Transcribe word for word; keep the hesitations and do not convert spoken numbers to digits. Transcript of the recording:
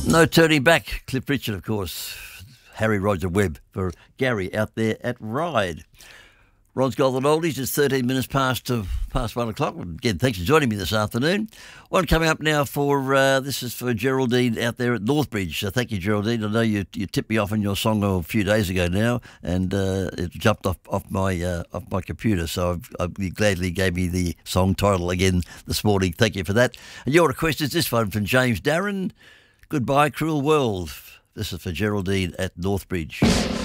No turning back. Cliff Richard, of course. Harry Roger Webb for Gary out there at Ryde. Ron's Golden Oldies, it's thirteen minutes past uh, past one o'clock. Again, thanks for joining me this afternoon. One coming up now for, uh, this is for Geraldine out there at Northbridge. So thank you, Geraldine. I know you you tipped me off on your song a few days ago now, and uh, it jumped off, off my uh, off my computer. So I've, I've, you gladly gave me the song title again this morning. Thank you for that. And your request is this one from James Darren. Goodbye, Cruel World. This is for Geraldine at Northbridge.